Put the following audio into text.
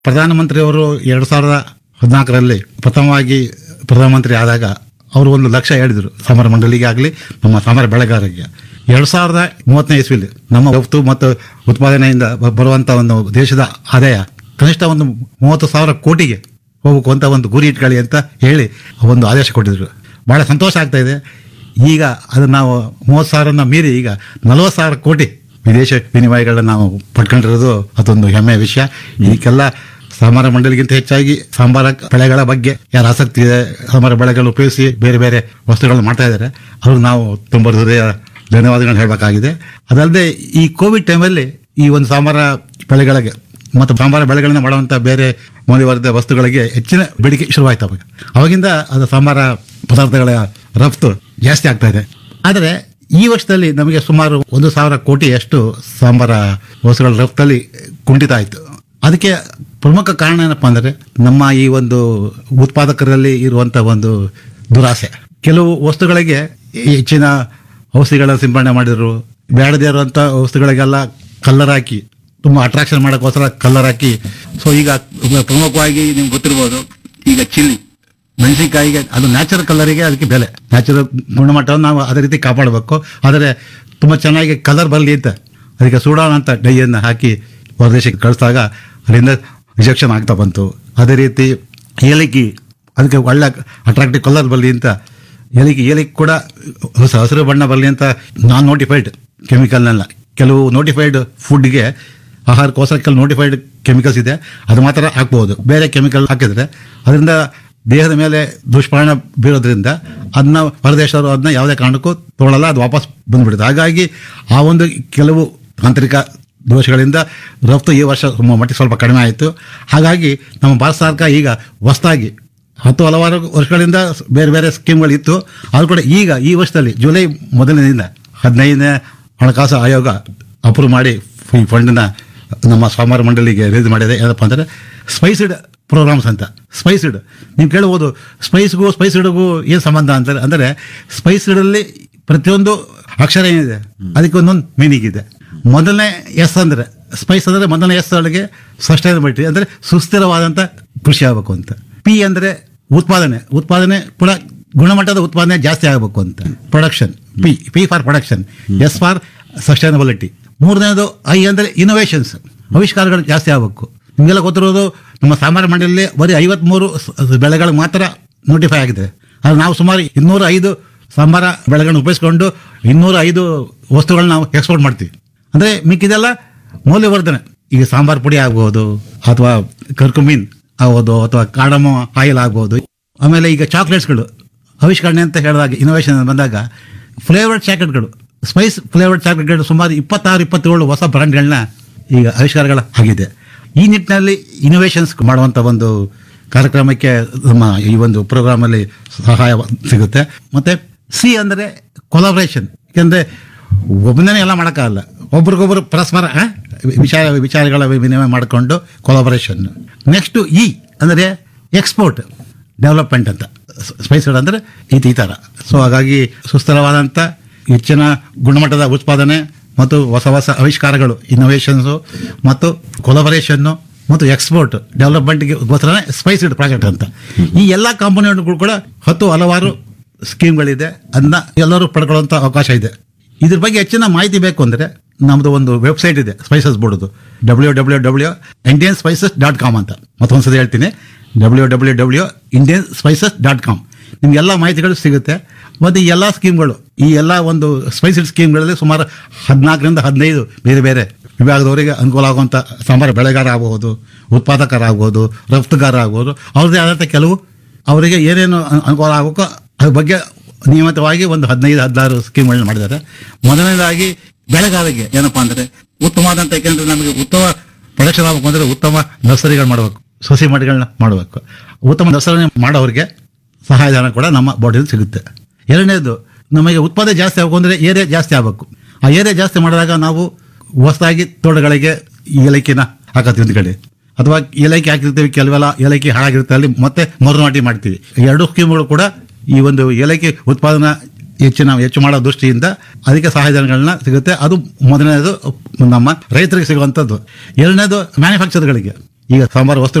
ಪ್ರಧಾನಮಂತ್ರಿಯವರು 2014ರಲ್ಲಿ ಪ್ರಥಮವಾಗಿ ಪ್ರಧಾನಮಂತ್ರಿ ಆದಾಗ ಅವರು ಒಂದು ಲಕ್ಷ್ಯ ಹೇಳಿದರು ಸಾಂಬಾರ ಮಂಡಳಿಗೆ ಆಗಲಿ ನಮ್ಮ ಸಾಂಬಾರ ಬೆಳೆಗಾರರಿಗೆ. 2030ನೇ ಇಸ್ವಿಲಿ ನಮ್ಮ ರಫ್ತು ಮತ್ತು ಉತ್ಪಾದನೆಯಿಂದ ಬರುವಂಥ ಒಂದು ದೇಶದ ಆದಾಯ ಕನಿಷ್ಠ ಒಂದು 30,000 ಕೋಟಿಗೆ ಹೋಗಬೇಕು ಅಂತ ಒಂದು ಗುರಿ ಇಟ್ಕೊಳ್ಳಿ ಅಂತ ಹೇಳಿ ಒಂದು ಆದೇಶ ಕೊಟ್ಟಿದ್ರು. ಭಾಳ ಸಂತೋಷ ಆಗ್ತಾ ಇದೆ. ಈಗ ಅದು ನಾವು 30,000ನ ಮೀರಿ ಈಗ 40,000 ಕೋಟಿ ವಿದೇಶ ವಿನಿಮಯಗಳನ್ನ ನಾವು ಪಡ್ಕೊಂಡಿರೋದು ಅದೊಂದು ಹೆಮ್ಮೆಯ ವಿಷಯ. ಇದಕ್ಕೆಲ್ಲ ಸಾಂಬಾರ ಮಂಡಳಿಗಿಂತ ಹೆಚ್ಚಾಗಿ ಸಾಂಬಾರ ಬೆಳೆಗಳ ಬಗ್ಗೆ ಯಾರು ಆಸಕ್ತಿ ಇದೆ, ಸಾಂಬಾರ ಬೆಳೆಗಳು ಉಪಯೋಗಿಸಿ ಬೇರೆ ಬೇರೆ ವಸ್ತುಗಳನ್ನು ಮಾಡ್ತಾ ಇದ್ದಾರೆ, ಅವ್ರಿಗೆ ನಾವು ತುಂಬ ಹೃದಯ ಧನ್ಯವಾದಗಳನ್ನ ಹೇಳಬೇಕಾಗಿದೆ. ಅದಲ್ಲದೆ ಈ ಕೋವಿಡ್ ಟೈಮಲ್ಲಿ ಈ ಒಂದು ಸಾಂಬಾರ ಬೆಳೆಗಳಿಗೆ ಮತ್ತು ಸಾಂಬಾರ ಬೆಳೆಗಳನ್ನ ಮಾಡುವಂಥ ಬೇರೆ ಮೌಲ್ಯವರ್ಧಿತ ವಸ್ತುಗಳಿಗೆ ಹೆಚ್ಚಿನ ಬೇಡಿಕೆ ಶುರುವಾಯ್ತು. ಅವಾಗಿಂದ ಅದು ಸಾಂಬಾರ ಪದಾರ್ಥಗಳ ರಫ್ತು ಜಾಸ್ತಿ ಆಗ್ತಾ ಇದೆ. ಆದರೆ ಈ ವರ್ಷದಲ್ಲಿ ನಮಗೆ ಸುಮಾರು 1,000 ಕೋಟಿಯಷ್ಟು ಸಾಂಬಾರ ವಸ್ತುಗಳ ರಫ್ತಲ್ಲಿ ಕುಂಠಿತ ಆಯಿತು. ಅದಕ್ಕೆ ಪ್ರಮುಖ ಕಾರಣ ಏನಪ್ಪ ಅಂದರೆ ನಮ್ಮ ಈ ಒಂದು ಉತ್ಪಾದಕರಲ್ಲಿ ಇರುವಂಥ ಒಂದು ದುರಾಸೆ. ಕೆಲವು ವಸ್ತುಗಳಿಗೆ ಹೆಚ್ಚಿನ ಔಷಧಿಗಳ ಸಿಂಪಡಣೆ ಮಾಡಿದ್ರು, ಬೇಡದೇ ಇರುವಂಥ ವಸ್ತುಗಳಿಗೆಲ್ಲ ಕಲ್ಲರ್ ಹಾಕಿ ತುಂಬ ಅಟ್ರಾಕ್ಷನ್ ಮಾಡೋಕ್ಕೋಸ್ಕರ ಕಲ್ಲರ್ ಹಾಕಿ. ಸೊ ಈಗ ಪ್ರಮುಖವಾಗಿ ನಿಮ್ಗೆ ಗೊತ್ತಿರ್ಬೋದು, ಈಗ ಚಿಲ್ಲಿ ಮೆಣಸಿನಕಾಯಿಗೆ ಅದು ನ್ಯಾಚುರಲ್ ಕಲರಿಗೆ ಅದಕ್ಕೆ ಬೆಲೆ, ನ್ಯಾಚುರಲ್ ಗುಣಮಟ್ಟವನ್ನು ನಾವು ಅದೇ ರೀತಿ ಕಾಪಾಡಬೇಕು. ಆದರೆ ತುಂಬ ಚೆನ್ನಾಗಿ ಕಲರ್ ಬರಲಿ ಅಂತ ಅದಕ್ಕೆ ಸೂಡಾನ್ ಅಂತ ಡೈಯನ್ನು ಹಾಕಿ ಹೊರದೇಶಕ್ಕೆ ಕಳಿಸಿದಾಗ ಅದರಿಂದ ರಿಜೆಕ್ಷನ್ ಆಗ್ತಾ ಬಂತು. ಅದೇ ರೀತಿ ಏಲಕ್ಕಿ ಅದಕ್ಕೆ ಒಳ್ಳೆ ಅಟ್ರಾಕ್ಟಿವ್ ಕಲರ್ ಬರಲಿ ಅಂತ ಏಲಕ್ಕಿ ಕೂಡ ಹಸಿರು ಬಣ್ಣ ಬರಲಿ ಅಂತ ನಾನ್ ನೋಟಿಫೈಡ್ ಕೆಮಿಕಲ್ನೆಲ್ಲ, ಕೆಲವು ನೋಟಿಫೈಡ್ ಫುಡ್ಗೆ ಆಹಾರಕ್ಕೋಸ್ಕರ ಕೆಲವು ನೋಟಿಫೈಡ್ ಕೆಮಿಕಲ್ಸ್ ಇದೆ, ಅದು ಮಾತ್ರ ಹಾಕ್ಬೋದು. ಬೇರೆ ಕೆಮಿಕಲ್ ಹಾಕಿದ್ರೆ ಅದರಿಂದ ದೇಹದ ಮೇಲೆ ದುಷ್ಪರಿಣಾಮ ಬೀರೋದ್ರಿಂದ ಅದನ್ನ ಹೊರದೇಶದವರು ಅದನ್ನ ಯಾವುದೇ ಕಾರಣಕ್ಕೂ ತೊಗೊಳ್ಳಲ್ಲ, ಅದು ವಾಪಸ್ ಬಂದ್ಬಿಡುತ್ತೆ. ಹಾಗಾಗಿ ಆ ಒಂದು ಕೆಲವು ತಾಂತ್ರಿಕ ದೋಷಗಳಿಂದ ರಫ್ತು ಈ ವರ್ಷ ಮಟ್ಟಿಗೆ ಸ್ವಲ್ಪ ಕಡಿಮೆ ಆಯಿತು. ಹಾಗಾಗಿ ನಮ್ಮ ಭಾರತ ಸರ್ಕಾರ ಈಗ ಹೊಸದಾಗಿ ಹಲವಾರು ವರ್ಷಗಳಿಂದ ಬೇರೆ ಬೇರೆ ಸ್ಕೀಮ್ಗಳಿತ್ತು. ಅದು ಕೂಡ ಈಗ ಈ ವರ್ಷದಲ್ಲಿ ಜುಲೈ 1ರಿಂದ 15ನೇ ಹಣಕಾಸು ಆಯೋಗ ಅಪ್ರೂವ್ ಮಾಡಿ ಈ ಫಂಡನ್ನ ನಮ್ಮ ಸಾಂಬಾರ ಮಂಡಳಿಗೆ ರಿಲೀಸ್ ಮಾಡಿದೆ. ಏನಪ್ಪ ಅಂದರೆ ಸ್ಪೈಸ್ಡ್ ಪ್ರೋಗ್ರಾಮ್ಸ್ ಅಂತ. ಸ್ಪೈಸ್ಡ್ ನೀವು ಕೇಳ್ಬೋದು, ಸ್ಪೈಸ್ಡ್ಗೂ ಏನು ಸಂಬಂಧ ಅಂತಾರೆ ಅಂದರೆ ಸ್ಪೈಸ್ಡಲ್ಲಿ ಪ್ರತಿಯೊಂದು ಅಕ್ಷರ ಏನಿದೆ ಅದಕ್ಕೆ ಒಂದೊಂದು ಮೀನಿಂಗ್ ಇದೆ. ಮೊದಲನೇ ಎಸ್ ಅಂದರೆ ಸ್ಪೈಸ್ ಅಂದರೆ ಮೊದಲನೇ ಎಸ್ ಒಳಗೆ ಸಸ್ಟೈನಬಿಲಿಟಿ ಅಂದರೆ ಸುಸ್ಥಿರವಾದಂಥ ಕೃಷಿ ಆಗಬೇಕು ಅಂತ. ಪಿ ಅಂದರೆ ಉತ್ಪಾದನೆ ಕೂಡ ಗುಣಮಟ್ಟದ ಉತ್ಪಾದನೆ ಜಾಸ್ತಿ ಆಗಬೇಕು ಅಂತ. Production, P for production, S for sustainability. ಮೂರನೇದು ಐ ಅಂದರೆ ಇನೋವೇಷನ್ಸ್, ಆವಿಷ್ಕಾರಗಳು ಜಾಸ್ತಿ ಆಗಬೇಕು. ನಿಮಗೆಲ್ಲ ಗೊತ್ತಿರೋದು ನಮ್ಮ ಸಾಂಬಾರ ಮಂಡಳಿಯಲ್ಲಿ ಬರೀ 53 ಬೆಳೆಗಳು ಮಾತ್ರ ನೋಟಿಫೈ ಆಗಿದೆ. ಆದರೆ ನಾವು ಸುಮಾರು 205 ಸಾಂಬಾರ ಬೆಳೆಗಳನ್ನು ಉಪಯೋಗಿಸ್ಕೊಂಡು 205 ವಸ್ತುಗಳನ್ನ ನಾವು ಎಕ್ಸ್ಪೋರ್ಟ್ ಮಾಡ್ತೀವಿ. ಅಂದರೆ ಮಿಕ್ಕಿದೆಲ್ಲ ಮೌಲ್ಯವರ್ಧನೆ. ಈಗ ಸಾಂಬಾರ್ ಪುಡಿ ಆಗ್ಬೋದು, ಅಥವಾ ಕರ್ಕುಮೀನ್ ಆಗ್ಬೋದು, ಅಥವಾ ಕಾಡಮೋ ಆಯಿಲ್ ಆಗ್ಬೋದು. ಆಮೇಲೆ ಈಗ ಚಾಕ್ಲೇಟ್ಸ್ಗಳು ಆವಿಷ್ಕರಣೆ ಅಂತ ಹೇಳಿದಾಗ ಇನೋವೇಷನ್ ಬಂದಾಗ ಫ್ಲೇವರ್ಡ್ ಚಾಕ್ಲೇಟ್ಗಳು, ಸ್ಪೈಸ್ ಫ್ಲೇವರ್ಡ್ ಚಾಕ್ಲೇಟ್ಗಳು ಸುಮಾರು 26-27 ಹೊಸ ಬ್ರ್ಯಾಂಡ್ಗಳನ್ನ ಈಗ ಆವಿಷ್ಕಾರಗಳ ಆಗಿದೆ. ಈ ನಿಟ್ಟಿನಲ್ಲಿ ಇನೋವೇಷನ್ಸ್ ಮಾಡುವಂಥ ಒಂದು ಕಾರ್ಯಕ್ರಮಕ್ಕೆ ನಮ್ಮ ಈ ಒಂದು ಪ್ರೋಗ್ರಾಮಲ್ಲಿ ಸಹಾಯ ಸಿಗುತ್ತೆ. ಮತ್ತು ಸಿ ಅಂದರೆ ಕೊಲಾಬ್ರೇಷನ್. ಯಾಕೆಂದರೆ ಒಬ್ಬನೇ ಎಲ್ಲ ಮಾಡೋಕ್ಕಾಗಲ್ಲ, ಒಬ್ರಿಗೊಬ್ರು ಪರಸ್ಪರ ವಿಚಾರಗಳ ವಿನಿಮಯ ಮಾಡಿಕೊಂಡು ಕೊಲಾಬರೇಷನ್. ನೆಕ್ಸ್ಟು ಇ ಅಂದರೆ ಎಕ್ಸ್ಪೋರ್ಟ್ ಡೆವಲಪ್ಮೆಂಟ್ ಅಂತ. ಸ್ಪೈಸ್ಡ್ ಅಂದರೆ ಈ ಥರ. ಸೊ ಹಾಗಾಗಿ ಸುಸ್ಥಿರವಾದಂಥ ಹೆಚ್ಚಿನ ಗುಣಮಟ್ಟದ ಉತ್ಪಾದನೆ ಮತ್ತು ಹೊಸ ಹೊಸ ಆವಿಷ್ಕಾರಗಳು, ಇನ್ನೋವೇಷನ್ಸು ಮತ್ತು ಕೊಲಾಬರೇಷನ್ನು ಮತ್ತು ಎಕ್ಸ್ಪೋರ್ಟ್ ಡೆವಲಪ್ಮೆಂಟ್ಗೆ ಗೋಸ್ಕರ ಸ್ಪೈಸ್ಡ್ ಪ್ರಾಜೆಕ್ಟ್ ಅಂತ. ಈ ಎಲ್ಲ ಕಾಂಪೋನೆಂಟ್ಗಳು ಕೂಡ ಹಲವಾರು ಸ್ಕೀಮ್ಗಳಿದೆ, ಅದನ್ನ ಎಲ್ಲರೂ ಪಡ್ಕೊಳ್ಳುವಂಥ ಅವಕಾಶ ಇದೆ. ಇದ್ರ ಬಗ್ಗೆ ಹೆಚ್ಚಿನ ಮಾಹಿತಿ ಬೇಕು ಅಂದರೆ ನಮ್ಮದು ಒಂದು ವೆಬ್ಸೈಟ್ ಇದೆ ಸ್ಪೈಸಸ್ ಬೋರ್ಡ್ದು, www.indianspices.com ಅಂತ. ಮತ್ತೊಂದ್ಸತಿ ಹೇಳ್ತೀನಿ, www.indianspices.com. ನಿಮಗೆಲ್ಲ ಮಾಹಿತಿಗಳು ಸಿಗುತ್ತೆ. ಮತ್ತು ಈ ಎಲ್ಲ ಸ್ಕೀಮ್ಗಳು, ಈ ಎಲ್ಲ ಒಂದು ಸ್ಪೈಸಡ್ ಸ್ಕೀಮ್ಗಳಲ್ಲಿ ಸುಮಾರು 14ರಿಂದ 15 ಬೇರೆ ಬೇರೆ ವಿಭಾಗದವರಿಗೆ ಅನುಕೂಲ ಆಗುವಂಥ ಸಾಂಬಾರು ಬೆಳೆಗಾರ ಆಗ್ಬೋದು, ಉತ್ಪಾದಕರ ಆಗ್ಬೋದು, ರಫ್ತುಗಾರ ಆಗ್ಬೋದು, ಅವ್ರದ್ದೇ ಆದಂಥ ಕೆಲವು ಅವರಿಗೆ ಏನೇನು ಅನುಕೂಲ ಆಗಬೇಕೋ ಅದ್ರ ಬಗ್ಗೆ ನಿಯಮಿತವಾಗಿ ಒಂದು 15-16 ಸ್ಕೀಮ್ಗಳನ್ನ ಮಾಡಿದ್ದಾರೆ. ಮೊದಲನೇದಾಗಿ ಬೆಳೆಗಾರರಿಗೆ ಏನಪ್ಪ ಅಂದರೆ ಉತ್ತಮವಾದಂಥ, ಯಾಕೆಂದರೆ ನಮಗೆ ಉತ್ತಮ ಪ್ರೊಡಕ್ಷನ್ ಆಗಬೇಕು ಅಂದರೆ ಉತ್ತಮ ನರ್ಸರಿಗಳು ಮಾಡಬೇಕು, ಸಸಿ ಮಡಿಗಳನ್ನ ಮಾಡಬೇಕು. ಉತ್ತಮ ನರ್ಸರಿ ಮಾಡೋರಿಗೆ ಸಹಾಯಧನ ಕೂಡ ನಮ್ಮ ಬಾಡಿಯಲ್ಲಿ ಸಿಗುತ್ತೆ. ಎರಡನೇದು, ನಮಗೆ ಉತ್ಪಾದನೆ ಜಾಸ್ತಿ ಆಗಬೇಕು ಅಂದರೆ ಏರಿಯಾ ಜಾಸ್ತಿ ಆಗಬೇಕು. ಆ ಏರಿಯಾ ಜಾಸ್ತಿ ಮಾಡಿದಾಗ ನಾವು ಹೊಸದಾಗಿ ತೋಟಗಳಿಗೆ ಏಲಕ್ಕಿನ ಹಾಕತ್ತೀವಿ ಒಂದು ಕಡೆ, ಅಥವಾ ಏಲಕ್ಕಿ ಹಾಕಿರ್ತೀವಿ, ಕೆಲವೆಲ್ಲ ಏಲಕ್ಕಿ ಹಾಳಾಗಿರುತ್ತೆ, ಅಲ್ಲಿ ಮತ್ತೆ ಮರುನಾಟಿ ಮಾಡ್ತೀವಿ. ಎರಡು ಸ್ಕೀಮ್ಗಳು ಕೂಡ ಈ ಒಂದು ಏಲಕ್ಕಿ ಉತ್ಪಾದನಾ ಹೆಚ್ಚು ಮಾಡೋ ದೃಷ್ಟಿಯಿಂದ ಅದಕ್ಕೆ ಸಹಾಯಧನಗಳನ್ನ ಸಿಗುತ್ತೆ. ಅದು ಮೊದಲನೇದು ನಮ್ಮ ರೈತರಿಗೆ ಸಿಗುವಂಥದ್ದು. ಎರಡನೇದು ಮ್ಯಾನುಫ್ಯಾಕ್ಚರ್ಗಳಿಗೆ. ಈಗ ಸಾಂಬಾರು ವಸ್ತು